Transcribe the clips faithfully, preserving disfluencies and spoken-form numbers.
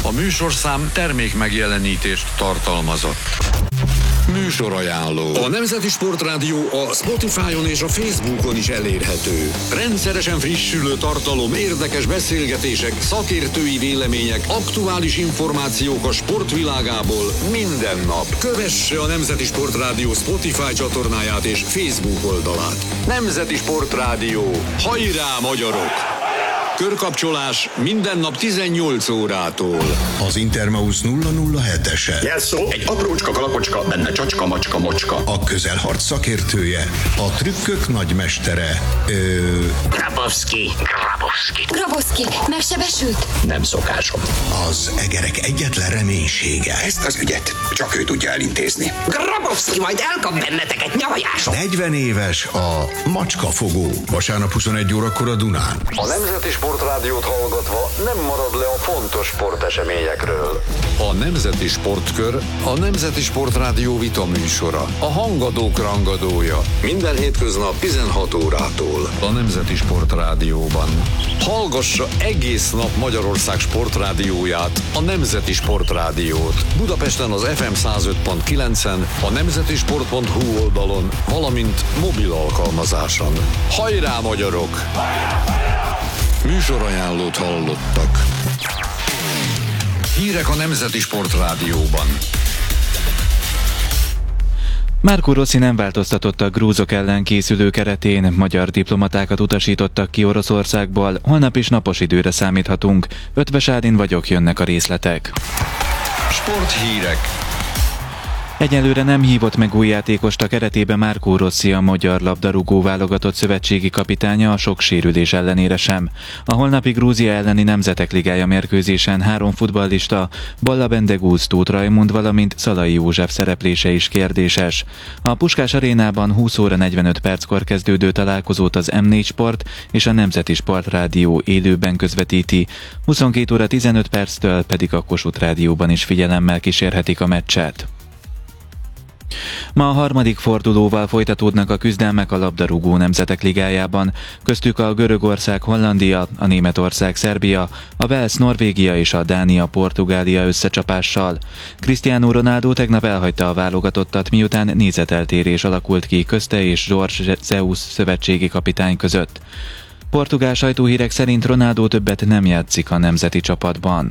A műsorszám termék megjelenítést tartalmazott. Műsorajánló. A Nemzeti Sportrádió a Spotify-on és a Facebookon is elérhető. Rendszeresen frissülő tartalom, érdekes beszélgetések, szakértői vélemények, aktuális információk a sportvilágából minden nap. Kövesse a Nemzeti Sportrádió Spotify csatornáját és Facebook oldalát. Nemzeti Sportrádió. Hajrá, magyarok! Körkapcsolás minden nap tizennyolc órától. Az Intermausz nulla nulla hetese. Jelszó, egy aprócska kalapocska, benne csacska, macska, mocska. A közelharc szakértője, a trükkök nagymestere. Ö... Grabowski, Grabowski. Grabowski, megsebesült? Nem szokásom. Az egerek egyetlen reménysége. Ezt az ügyet csak ő tudja elintézni. Grabowski majd elkap benneteket nyavajásom. negyven éves a macskafogó. Vasárnap huszonegy órakor a Dunán. A Nemzeti Sportrádiót hallgatva nem marad le a fontos sporteseményekről. A Nemzeti Sportkör a Nemzeti Sportrádió vita műsora. A hangadók rangadója. Minden hétköznap tizenhat órától. A Nemzeti Sportrádióban. Hallgassa egész nap Magyarország sportrádióját, a Nemzeti Sportrádiót. Budapesten az ef em száz öt pont kilencen, a nemzetisport pont hu oldalon, valamint mobil alkalmazáson. Hajrá, magyarok! Műsorajánlót hallottak. Hírek a Nemzeti Sportrádióban. Marco Rossi nem változtatott a grúzok ellen készülő keretén, magyar diplomatákat utasítottak ki Oroszországból, holnap is napos időre számíthatunk. Ötvös Ádin vagyok, jönnek a részletek. Sporthírek. Egyelőre nem hívott meg új játékost a keretébe Marco Rossi, a magyar labdarúgó válogatott szövetségi kapitánya, a sok sérülés ellenére sem. A holnapi Grúzia elleni Nemzetek Ligája mérkőzésen három futballista, Balla Bendegúz, Tóth Rajmund, valamint Szalai József szereplése is kérdéses. A Puskás arénában húsz óra negyvenöt perckor kezdődő találkozót az em négy Sport és a Nemzeti Sportrádió élőben közvetíti, huszonkét óra tizenöt perctől pedig a Kossuth Rádióban is figyelemmel kísérhetik a meccset. Ma a harmadik fordulóval folytatódnak a küzdelmek a labdarúgó Nemzetek Ligájában, köztük a Görögország Hollandia, a Németország Szerbia, a Wales Norvégia és a Dánia Portugália összecsapással. Cristiano Ronaldo tegnap elhagyta a válogatottat, miután nézeteltérés alakult ki közte és George Zeus szövetségi kapitány között. Portugál sajtóhírek szerint Ronaldo többet nem játszik a nemzeti csapatban.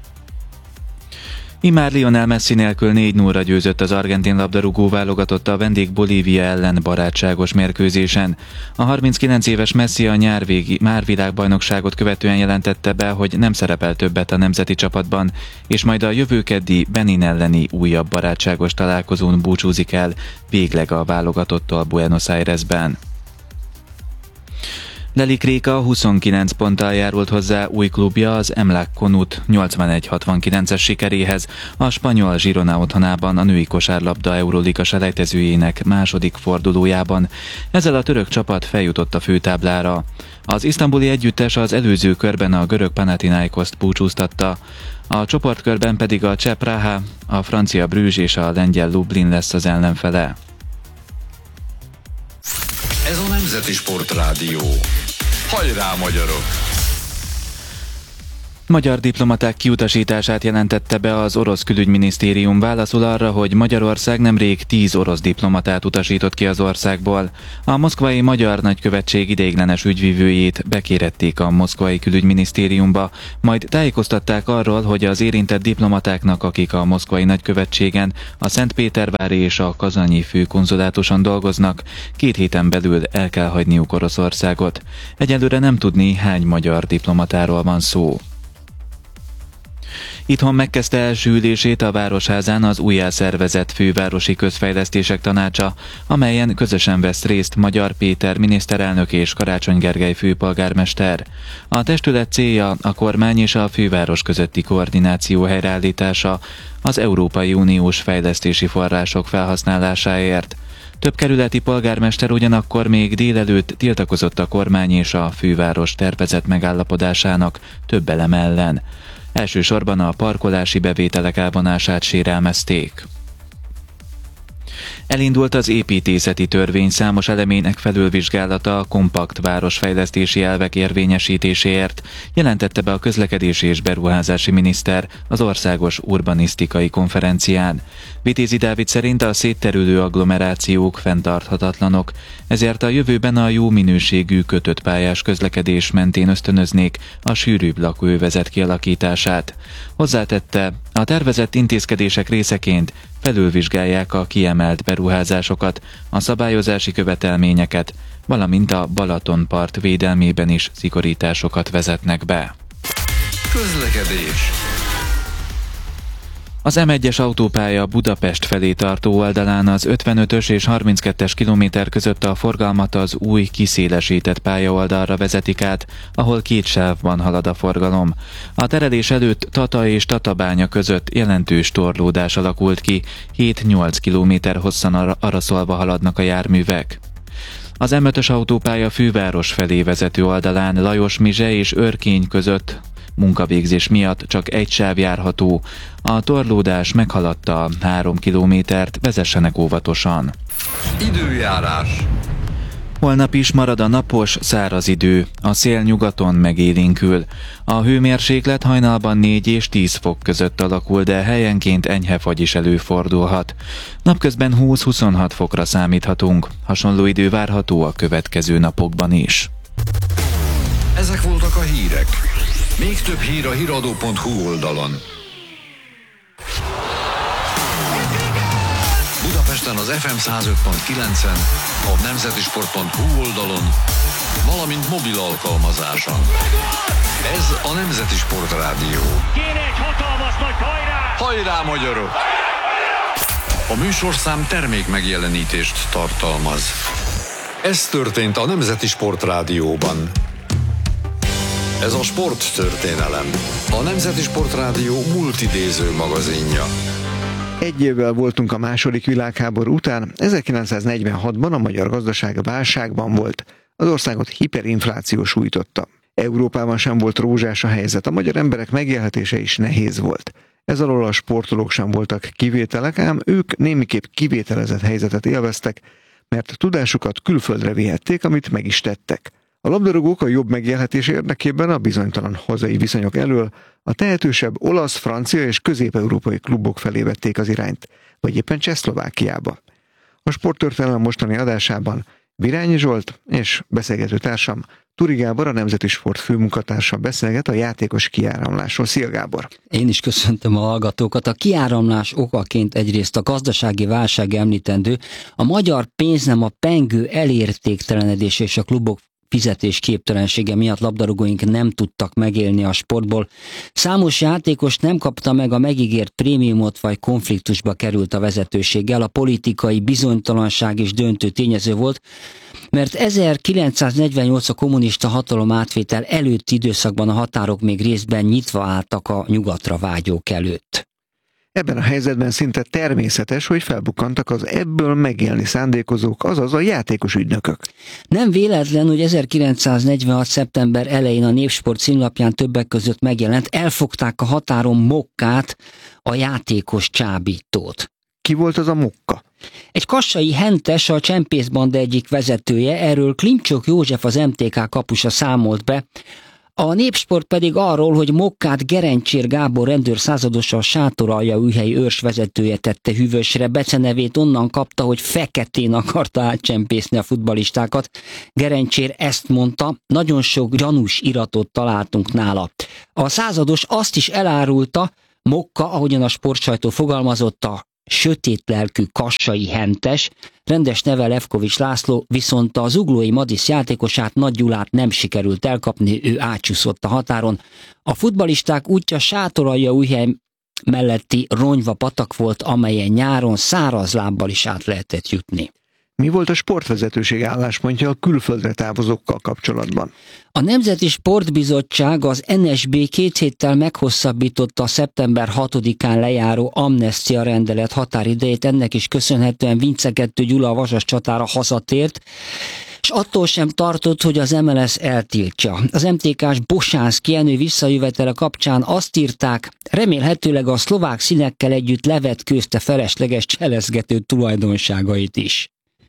Immár Lionel Messi nélkül négy nullra győzött az argentin labdarúgó válogatott a vendég Bolívia ellen barátságos mérkőzésen. A harminckilenc éves Messi a nyár végi már világbajnokságot követően jelentette be, hogy nem szerepel többet a nemzeti csapatban, és majd a jövő keddi Benin elleni újabb barátságos találkozón búcsúzik el végleg a válogatottól Buenos Airesben. Lelik Réka huszonkilenc ponttal járult hozzá új klubja az Emlák Konut nyolcvanegy hatvankilences sikeréhez, a spanyol Girona otthonában a női kosárlabda Euroliga selejtezőjének második fordulójában. Ezzel a török csapat feljutott a főtáblára. Az isztambuli együttes az előző körben a görög Panathinaikoszt búcsúztatta, a csoportkörben pedig a cseh Praha, a francia Bruges és a lengyel Lublin lesz az ellenfele. Ez a Nemzeti Sportrádió. Hajrá, magyarok! Magyar diplomaták kiutasítását jelentette be az orosz külügyminisztérium, válaszul arra, hogy Magyarország nemrég tíz orosz diplomatát utasított ki az országból. A moszkvai magyar nagykövetség ideiglenes ügyvivőjét bekérették a moszkvai külügyminisztériumba, majd tájékoztatták arról, hogy az érintett diplomatáknak, akik a moszkvai nagykövetségen, a Szentpétervári és a kazanyi főkonzulátuson dolgoznak, két héten belül el kell hagyniuk Oroszországot. Egyelőre nem tudni, hány magyar diplomatáról van szó. Itthon megkezdte első ülését a Városházán az újjászervezett Fővárosi Közfejlesztések Tanácsa, amelyen közösen vesz részt Magyar Péter miniszterelnök és Karácsony Gergely főpolgármester. A testület célja a kormány és a főváros közötti koordináció helyreállítása az Európai Uniós fejlesztési források felhasználásáért. Több kerületi polgármester ugyanakkor még délelőtt tiltakozott a kormány és a főváros tervezett megállapodásának több elem ellen. Elsősorban a parkolási bevételek elvonását sérelmezték. Elindult az építészeti törvény számos elemének felülvizsgálata a kompakt városfejlesztési elvek érvényesítéséért, jelentette be a közlekedési és beruházási miniszter az országos urbanisztikai konferencián. Vitézi Dávid szerint a szétterülő agglomerációk fenntarthatatlanok, ezért a jövőben a jó minőségű kötött pályás közlekedés mentén ösztönöznék a sűrűbb lakóövezet kialakítását. Hozzátette, a tervezett intézkedések részeként felülvizsgálják a kiemelt beruházásokat, a szabályozási követelményeket, valamint a Balatonpart védelmében is szigorításokat vezetnek be. Közlekedés. Az em egyes autópálya Budapest felé tartó oldalán az ötvenötös és harminckettes kilométer között a forgalmat az új kiszélesített pályaoldalra vezetik át, ahol két sávban halad a forgalom. A terelés előtt Tata és Tatabánya között jelentős torlódás alakult ki, hét-nyolc kilométer hosszan ar- araszolva haladnak a járművek. Az em ötös autópálya főváros felé vezető oldalán Lajos-Mizse és Örkény között munkavégzés miatt csak egy sáv járható. A torlódás meghaladta a három kilométert, vezessenek óvatosan. Időjárás. Holnap is marad a napos, száraz idő. A szél nyugaton megélénkül. A hőmérséklet hajnalban négy és tíz fok között alakul, de helyenként enyhe fagy is előfordulhat. Napközben húsz-huszonhat fokra számíthatunk. Hasonló idő várható a következő napokban is. Ezek voltak a hírek. Még több hír a híradó pont hu oldalon. Budapesten az ef em száz öt pont kilencen, a nemzetisport pont hu oldalon, valamint mobil alkalmazáson. Ez a Nemzeti Sport Rádió. Kéne egy hatalmas nagy hajrá! Hajrá, magyarok! A műsorszám termék megjelenítést tartalmaz. Ez történt a Nemzeti Sport Rádióban. Ez a sporttörténelem. A Nemzeti Sport Rádió multidéző magazinja. Egy évvel voltunk a második világháború után, ezerkilencszáznegyvenhatban a magyar gazdaság válságban volt. Az országot hiperinfláció sújtotta. Európában sem volt rózsás a helyzet, a magyar emberek megélhetése is nehéz volt. Ez alól a sportolók sem voltak kivételek, ám ők némiképp kivételezett helyzetet élveztek, mert tudásukat külföldre vihették, amit meg is tettek. A labdarúgók a jobb megélhetés érdekében a bizonytalan hazai viszonyok elől a tehetősebb olasz, francia és közép-európai klubok felé vették az irányt, vagy éppen Csehszlovákiába. A sporttörténelem mostani adásában Virányi Zsolt és beszélgető társam Turi Gábor, a Nemzeti Sport főmunkatársa beszélget a játékos kiáramlásról. Szia, Gábor! Én is köszöntöm a hallgatókat. A kiáramlás okaként egyrészt a gazdasági válság említendő, a magyar pénznem a pengő elértéktelenedés és a klubok fizetés képtelensége miatt labdarúgóink nem tudtak megélni a sportból. Számos játékos nem kapta meg a megígért prémiumot, vagy konfliktusba került a vezetőséggel. A politikai bizonytalanság is döntő tényező volt, mert ezerkilencszáznegyvennyolc a kommunista hatalom átvétel előtti időszakban a határok még részben nyitva álltak a nyugatra vágyók előtt. Ebben a helyzetben szinte természetes, hogy felbukkantak az ebből megélni szándékozók, azaz a játékos ügynökök. Nem véletlen, hogy ezerkilencszáznegyvenhat. szeptember elején a Népsport címlapján többek között megjelent, elfogták a határon Mokkát, a játékos csábítót. Ki volt az a Mokka? Egy kassai hentes, a csempészbanda egyik vezetője, erről Klimcsok József, az em té ká kapusa számolt be. A Népsport pedig arról, hogy Mokkát Gerencsér Gábor rendőr századosa, a Sátoraljaújhelyi őrs vezetője tette hűvösre. Becenevét onnan kapta, hogy feketén akarta átcsempészni a futballistákat. Gerencsér ezt mondta, nagyon sok gyanús iratot találtunk nála. A százados azt is elárulta, Mokka, ahogyan a sportsajtó fogalmazott, a sötét lelkű kassai hentes, rendes neve Levkovics László, viszont a zuglói Madisz játékosát, Nagy Gyulát nem sikerült elkapni, ő átcsúszott a határon. A futballisták útja Sátoraljaújhely melletti Ronyva patak volt, amelyen nyáron száraz lábbal is át lehetett jutni. Mi volt a sportvezetőség álláspontja a külföldre távozókkal kapcsolatban? A Nemzeti Sportbizottság, az en es bé két héttel meghosszabbította a szeptember hatodikán lejáró amnestia rendelet határidejét. Ennek is köszönhetően Vince kettő Gyula a Vasas csatára hazatért. és attól sem tartott, hogy az em el es eltiltja. Az em té ká-s Bosánszky Jenő visszajövetele kapcsán azt írták, remélhetőleg a szlovák színekkel együtt levetkőzte felesleges cselezgető tulajdonságait is.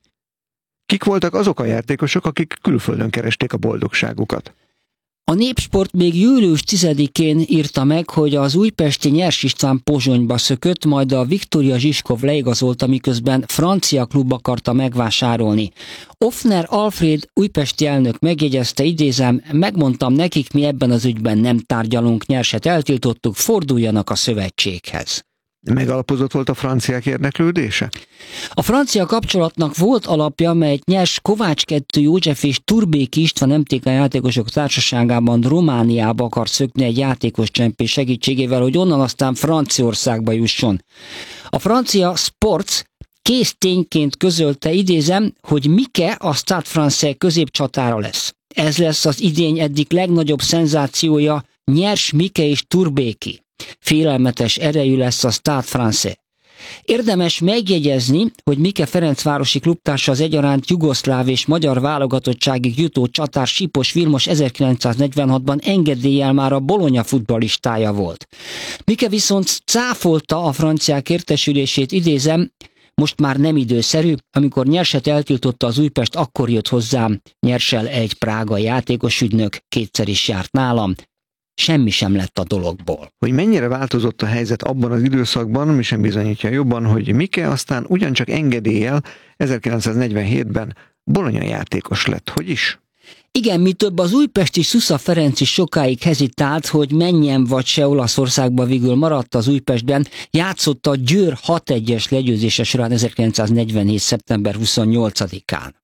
Kik voltak azok a játékosok, akik külföldön keresték a boldogságukat? A Népsport még július tizedikén írta meg, hogy az újpesti Nyers István Pozsonyba szökött, majd a Viktoria Zsiskov leigazolta, miközben francia klub akarta megvásárolni. Offner Alfred újpesti elnök megjegyezte, idézem, megmondtam nekik, mi ebben az ügyben nem tárgyalunk, Nyerset eltiltottuk, forduljanak a szövetséghez. Megalapozott volt a franciák érdeklődése? A francia kapcsolatnak volt alapja, melyet Nyers Kovács kettő József és Turbéki István em té ká játékosok társaságában Romániába akar szökni egy játékoscsempész segítségével, hogy onnan aztán Franciaországba jusson. A francia Sports kész tényként közölte, idézem, hogy Mike a Stade Français középcsatára lesz. Ez lesz az idény eddig legnagyobb szenzációja, Nyers, Mike és Turbéki. Félelmetes erejű lesz a Stade Français. Érdemes megjegyezni, hogy Mike Ferencvárosi klubtársa az egyaránt jugoszláv és magyar válogatottságig jutó csatár Sipos Vilmos ezerkilencszáznegyvenhatban engedéllyel már a Bologna futballistája volt. Mike viszont cáfolta a franciák értesülését, idézem, most már nem időszerű, amikor Nyerset eltiltotta az Újpest, akkor jött hozzám, Nyersel egy prágai játékos ügynök, kétszer is járt nálam. Semmi sem lett a dologból. Hogy mennyire változott a helyzet abban az időszakban, mi sem bizonyítja jobban, hogy Mike aztán ugyancsak engedéllyel ezerkilencszáznegyvenhétben Bologna játékos lett. Hogy is? Igen, mi több, az újpesti Szusza Ferenc is sokáig hezitált, hogy menjen vagy se Olaszországba, végül maradt az Újpestben, játszott a Győr hat egyes legyőzése során ezerkilencszáznegyvenhét. szeptember huszonnyolcadikán.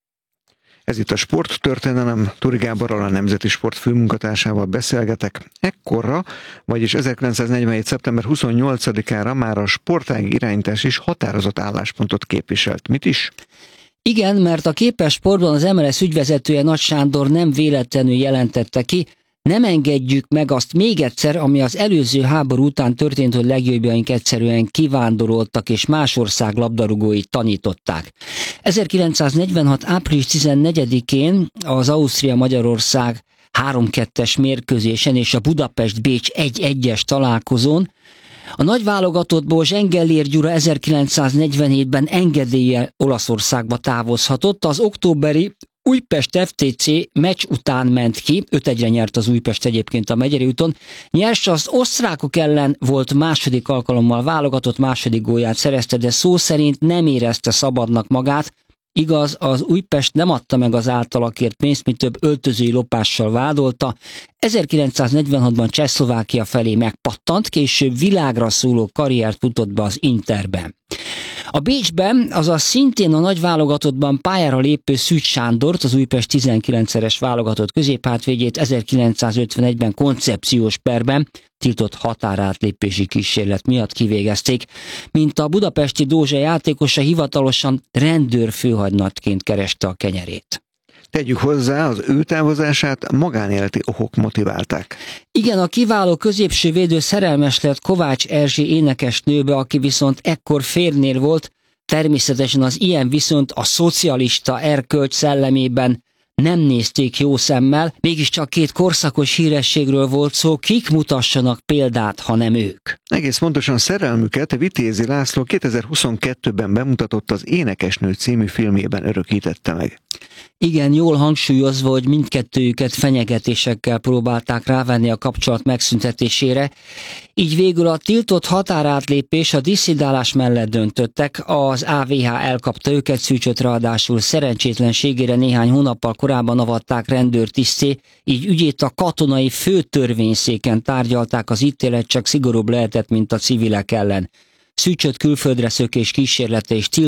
Ez itt a Sporttörténelem, Turi Gáborral, a Nemzeti Sport főmunkatársával beszélgetek. Ekkorra, vagyis ezerkilencszáznegyvenhét. szeptember huszonnyolcadikára már a sportági irányítás is határozott álláspontot képviselt. Mit is? Igen, mert a Képes Sportban az em el es ügyvezetője Nagy Sándor nem véletlenül jelentette ki, nem engedjük meg azt még egyszer, ami az előző háború után történt, hogy legjobbjaink egyszerűen kivándoroltak és más ország labdarúgóit tanították. ezerkilencszáznegyvenhat. április tizennegyedikén az Ausztria-Magyarország három kettes mérkőzésen és a Budapest-Bécs egy egyes találkozón a nagy válogatottból Zsengellér Gyura ezerkilencszáznegyvenhétben engedéllyel Olaszországba távozhatott, az októberi Újpest ef té cé meccs után ment ki, öt egyre nyert az Újpest egyébként a Megyeri úton. Nyers az osztrákok ellen volt második alkalommal válogatott, második gólját szerezte, de szó szerint nem érezte szabadnak magát. Igaz, az Újpest nem adta meg az általakért pénzt, mi több öltözői lopással vádolta. ezerkilencszáznegyvenhatban Csehszlovákia felé megpattant, később világra szóló karriert futott be az Interben. A Bécsben, azaz szintén a nagy válogatottban pályára lépő Szűcs Sándort, az Újpest tizenkilencszeres válogatott középhátvédjét ezerkilencszázötvenegyben koncepciós perben tiltott határátlépési kísérlet miatt kivégezték, mint a budapesti Dózsa játékosa hivatalosan rendőrfőhadnagyként kereste a kenyerét. Tegyük hozzá, az ő távozását magánéleti okok motiválták. Igen, a kiváló középső védő szerelmes lett Kovács Erzsé énekesnőbe, aki viszont ekkor férnél volt, természetesen az ilyen viszont a szocialista erkölcs szellemében nem nézték jó szemmel, mégiscsak két korszakos hírességről volt szó, kik mutassanak példát, ha nem ők. Egész pontosan szerelmüket Vitézi László kétezer-huszonkettőben bemutatott az Énekesnő című filmjében örökítette meg. Igen, jól hangsúlyozva, hogy mindkettőjüket fenyegetésekkel próbálták rávenni a kapcsolat megszüntetésére, így végül a tiltott határátlépés, a disszidálás mellett döntöttek, az á vé há elkapta őket, Szűcsöt ráadásul szerencsétlenségére néhány hónappal korábban avatták rendőrtiszté, így ügyét a katonai főtörvényszéken tárgyalták, az ítélet csak szigorúbb lehetett, mint a civilek ellen. Szűcsöt külföldre szökés kísérlete és